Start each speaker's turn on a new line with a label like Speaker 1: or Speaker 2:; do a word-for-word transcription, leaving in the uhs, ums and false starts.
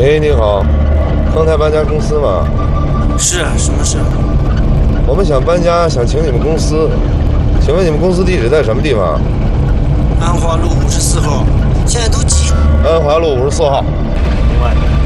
Speaker 1: 喂，你好，康泰搬家公司吗？
Speaker 2: 是啊，什么事？
Speaker 1: 我们想搬家，想请你们公司，请问你们公司地址在什么地方？
Speaker 2: 安华路五十四号。现在都几？
Speaker 1: 安华路五十四号。
Speaker 2: 明白。